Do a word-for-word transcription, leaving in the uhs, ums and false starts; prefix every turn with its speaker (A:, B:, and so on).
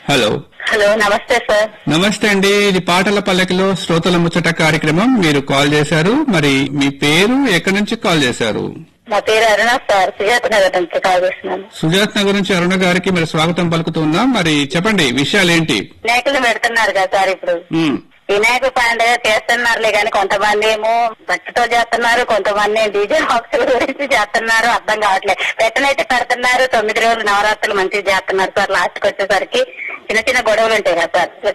A: Hello
B: hello నమస్తే sir.
A: నమస్తే అండి. ఇది పాటల పల్లకిలో శ్రోతల ముచ్చట కార్యక్రమం. మీరు కాల్ చేశారు. మరి మీ పేరు ఎక్కడి నుంచి కాల్ చేశారు?
B: నా పేరు అరుణ సార్, సుజాత నగర్ నుంచి కాల్ చేస్తున్నాను.
A: సుజాత్ నగర్ నుంచి అరుణ గారికి మీరు స్వాగతం పలుకుతున్నాం. మరి చెప్పండి, విషయాలేంటి?
B: వినాయకులు పెడుతున్నారు కదా సార్ ఇప్పుడు.
A: ఉమ్,
B: వినాయక పండుగ చేస్తున్నారులే కానీ కొంతమంది ఏమో భక్తితో చేస్తున్నారు, కొంతమంది డీజే బాక్సుల గురించి చేస్తున్నారు. అర్థం కావట్లేదు. పెట్టనైతే పెడుతున్నారు, తొమ్మిది రోజులు నవరాత్రులు మంచిగా చేస్తున్నారు సార్. లాస్ట్ కి వచ్చేసరికి చిన్న చిన్న గొడవలు ఉంటాయి కదా సార్.